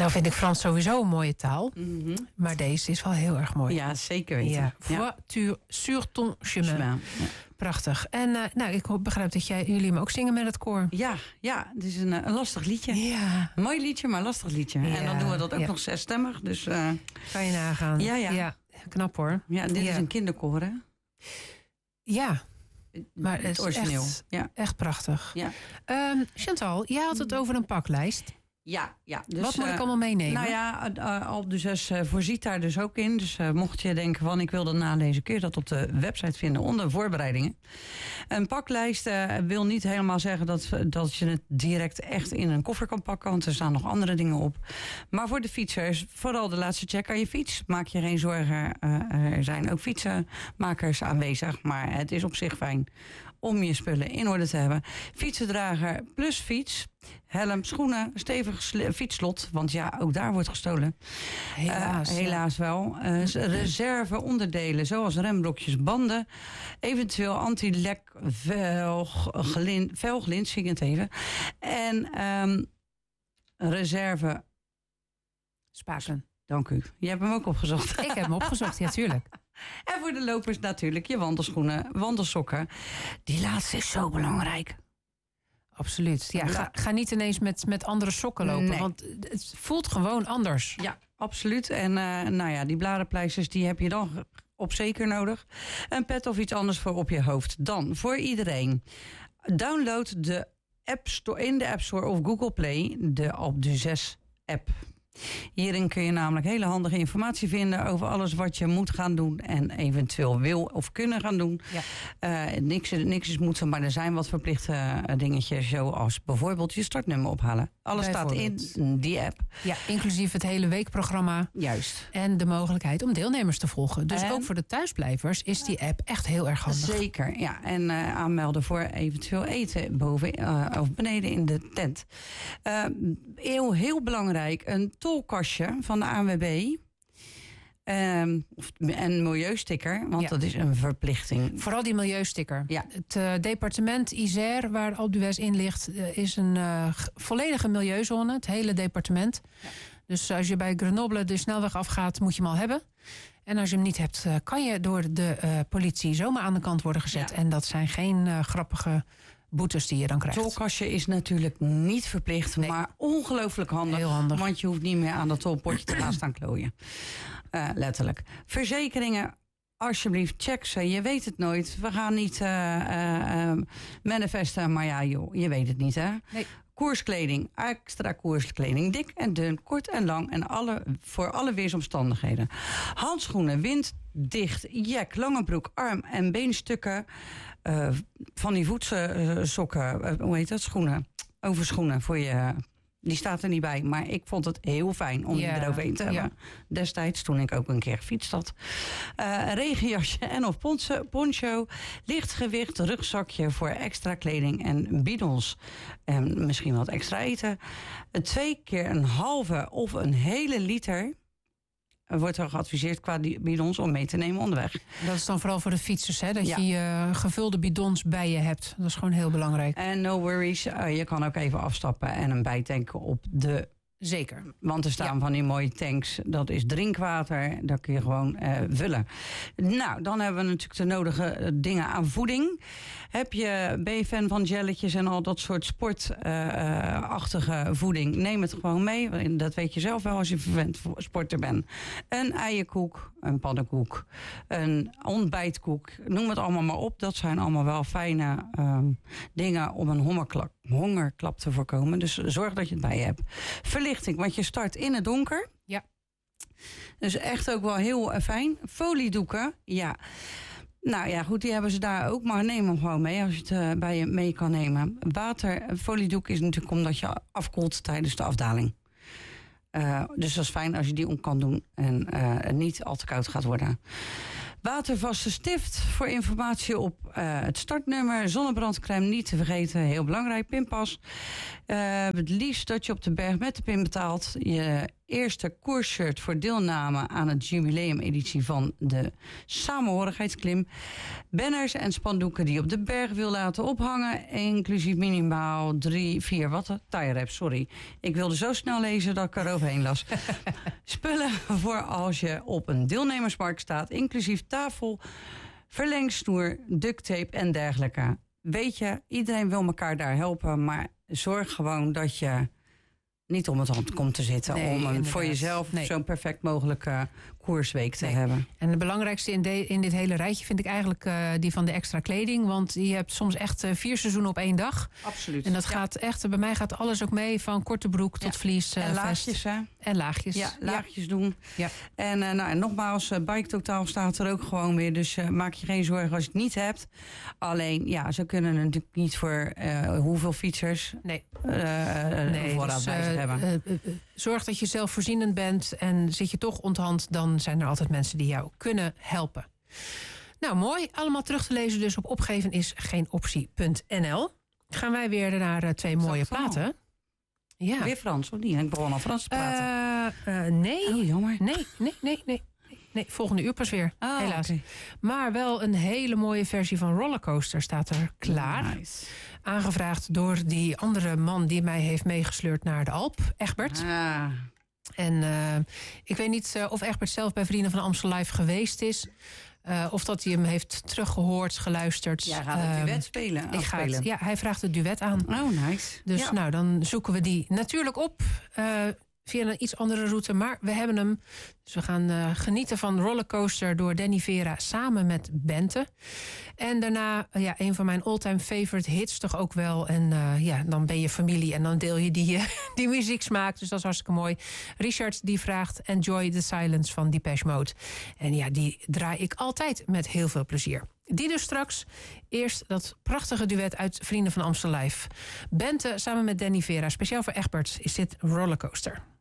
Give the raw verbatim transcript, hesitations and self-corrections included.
Nou vind ik Frans sowieso een mooie taal. Mm-hmm. Maar deze is wel heel erg mooi. Ja, zeker weten. Ja. Ja. Voiture sur ton chemin. chemin. Ja. Prachtig. En uh, nou, ik begrijp dat jij, jullie hem ook zingen met het koor. Ja, ja, het is een, een lastig liedje. Ja. Een mooi liedje, maar lastig liedje. Ja, en dan doen we dat ook ja. nog zesstemmig. Dus, uh, kan je nagaan. Ja, ja. ja knap hoor. Ja, dit ja. is een kinderkoor, hè? Ja. Maar het het is origineel. Echt, ja. echt prachtig. Ja. Um, Chantal, jij had het over een paklijst. Ja, ja. Dus, wat moet uh, ik allemaal meenemen? Nou ja, uh, Alpe d'Huez uh, voorziet daar dus ook in. Dus uh, mocht je denken van ik wil dat nalezen, kun je dat op de website vinden onder voorbereidingen. Een paklijst uh, wil niet helemaal zeggen dat, dat je het direct echt in een koffer kan pakken, want er staan nog andere dingen op. Maar voor de fietsers, vooral de laatste check aan je fiets. Maak je geen zorgen, uh, er zijn ook fietsenmakers aanwezig, maar het is op zich fijn om je spullen in orde te hebben. Fietsendrager plus fiets. Helm, schoenen, stevig sl- fietsslot. Want ja, ook daar wordt gestolen. Helaas. Uh, helaas ja. wel. Uh, reserve onderdelen, zoals remblokjes, banden. Eventueel anti-lek velglint, velglint, zie ik het even. En um, reserve... Spaken. Dank u. Je hebt hem ook opgezocht. Ik heb hem opgezocht, ja, tuurlijk. En voor de lopers natuurlijk je wandelschoenen, wandelsokken. Die laatste is zo belangrijk. Absoluut. Ja, ga, ga niet ineens met, met andere sokken lopen, nee. Want het voelt gewoon anders. Ja, absoluut. En uh, nou ja, die blarenpleisters die heb je dan op zeker nodig. Een pet of iets anders voor op je hoofd. Dan, voor iedereen. Download de App Store in de App Store of Google Play de Alpe d'Huez app. Hierin kun je namelijk hele handige informatie vinden over alles wat je moet gaan doen en eventueel wil of kunnen gaan doen. Ja. Uh, niks, niks is moeten, maar er zijn wat verplichte uh, dingetjes, zoals bijvoorbeeld je startnummer ophalen. Alles staat in die app. Ja, inclusief het hele weekprogramma. Juist. En de mogelijkheid om deelnemers te volgen. Dus en ook voor de thuisblijvers is die app echt heel erg handig. Zeker, ja. En uh, aanmelden voor eventueel eten boven uh, of beneden in de tent. Uh, heel, heel belangrijk, een tolkastje van de A N W B. Um, en milieusticker, want ja. dat is een verplichting. Vooral die milieusticker. Ja. Het uh, departement Isère, waar Alpe d'Huez in ligt, uh, is een uh, volledige milieuzone. Het hele departement. Ja. Dus als je bij Grenoble de snelweg afgaat, moet je hem al hebben. En als je hem niet hebt, uh, kan je door de uh, politie zomaar aan de kant worden gezet. Ja. En dat zijn geen uh, grappige boetes die je dan krijgt. Tolkastje is natuurlijk niet verplicht, nee. maar ongelooflijk handig. Heel handig. Want je hoeft niet meer aan dat tolpotje te gaan staan klooien. Uh, letterlijk. Verzekeringen, alsjeblieft, check ze. Je weet het nooit. We gaan niet uh, uh, uh, manifesten, maar ja, joh, je weet het niet, hè? Nee. Koerskleding, extra koerskleding, dik en dun, kort en lang en alle, voor alle weersomstandigheden. Handschoenen, winddicht, jack, lange broek, arm- en beenstukken, uh, van die voetsokken, uh, hoe heet dat, schoenen, overschoenen voor je. Die staat er niet bij, maar ik vond het heel fijn om yeah. die eroverheen te hebben. Yeah. Destijds, toen ik ook een keer gefietst had. Uh, regenjasje en of poncho, poncho. Lichtgewicht, rugzakje voor extra kleding en bidons. En misschien wat extra eten. Twee keer een halve of een hele liter wordt er geadviseerd qua bidons om mee te nemen onderweg. Dat is dan vooral voor de fietsers, hè? Dat ja. je uh, gevulde bidons bij je hebt. Dat is gewoon heel belangrijk. En no worries, uh, je kan ook even afstappen en hem bijtanken op de... Zeker. Want er staan ja. van die mooie tanks, dat is drinkwater, daar kun je gewoon uh, vullen. Nou, dan hebben we natuurlijk de nodige dingen aan voeding. Heb je, ben je fan van jelletjes en al dat soort sportachtige uh, voeding, neem het gewoon mee. Dat weet je zelf wel als je verwend sporter bent. Een eierkoek, een pannenkoek, een ontbijtkoek, noem het allemaal maar op. Dat zijn allemaal wel fijne uh, dingen om een hongerklap, hongerklap te voorkomen. Dus zorg dat je het bij je hebt. Verlichting, want je start in het donker. Ja. Dus echt ook wel heel uh, fijn. Foliedoeken, ja. Nou ja, goed, die hebben ze daar ook. Maar neem hem gewoon mee als je het uh, bij je mee kan nemen. Water, foliedoek is natuurlijk omdat je afkoelt tijdens de afdaling. Uh, dus dat is fijn als je die om kan doen en uh, niet al te koud gaat worden. Watervaste stift voor informatie op uh, het startnummer. Zonnebrandcrème niet te vergeten, heel belangrijk. Pinpas. Uh, het liefst dat je op de berg met de pin betaalt. Je eerste koersshirt voor deelname aan het jubileumeditie van de Samenhorigheidsklim. Banners en spandoeken die je op de berg wil laten ophangen. Inclusief minimaal drie, vier watten. Tie wrap, sorry. Ik wilde zo snel lezen dat ik er overheen las. Spullen voor als je op een deelnemersmarkt staat. Inclusief tafel, verlengsnoer, duct tape en dergelijke. Weet je, iedereen wil elkaar daar helpen. Maar zorg gewoon dat je niet om het hand komt te zitten. Nee, om een, voor jezelf nee. zo'n perfect mogelijke koersweek te nee. hebben. En het belangrijkste in, de, in dit hele rijtje vind ik eigenlijk uh, die van de extra kleding. Want je hebt soms echt uh, vier seizoenen op één dag. Absoluut. En dat ja. gaat echt, bij mij gaat alles ook mee. Van korte broek tot ja. vlies. Uh, en laagjes, hè? En laagjes. Ja, laagjes ja. doen. Ja. En, uh, nou, en nogmaals, uh, Bike Totaal staat er ook gewoon weer. Dus uh, maak je geen zorgen als je het niet hebt. Alleen, ja, ze kunnen natuurlijk niet voor uh, hoeveel fietsers nee. Uh, nee, voorraad dus, uh, bij zich hebben. Uh, uh, uh, zorg dat je zelfvoorzienend bent. En zit je toch onthand, dan zijn er altijd mensen die jou kunnen helpen. Nou, mooi. Allemaal terug te lezen dus op opgevenisgeenoptie punt n l. Gaan wij weer naar uh, twee mooie platen. Ja. Weer Frans, of niet? Ik begon al Frans te praten. Uh, uh, nee. Oh, jammer. Nee, nee, nee, nee. Nee, volgende uur pas weer, oh, helaas. Okay. Maar wel een hele mooie versie van Rollercoaster staat er klaar. Nice. Aangevraagd door die andere man die mij heeft meegesleurd naar de Alp, Egbert. Ah. En uh, ik weet niet uh, of Egbert zelf bij Vrienden van Amstel Live geweest is. Uh, of dat hij hem heeft teruggehoord, geluisterd. Ja, gaat het uh, duet spelen? Ik ga het, ja, hij vraagt het duet aan. Oh, nice. Dus ja. nou, dan zoeken we die natuurlijk op. Uh, via een iets andere route, maar we hebben hem. Dus we gaan uh, genieten van Rollercoaster door Danny Vera samen met Bente. En daarna, uh, ja, een van mijn all-time favorite hits toch ook wel. En uh, ja, dan ben je familie en dan deel je die, uh, die muzieksmaak. Dus dat is hartstikke mooi. Richard die vraagt Enjoy the Silence van Depeche Mode. En ja, die draai ik altijd met heel veel plezier. Die dus straks. Eerst dat prachtige duet uit Vrienden van Amstel Live. Bente samen met Danny Vera. Speciaal voor Egbert is dit Rollercoaster.